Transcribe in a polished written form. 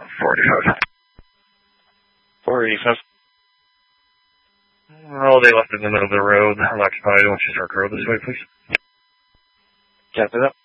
485. 485. Oh, they left in the middle of the road. Unoccupied. I want you to start road this way, please. Copy that.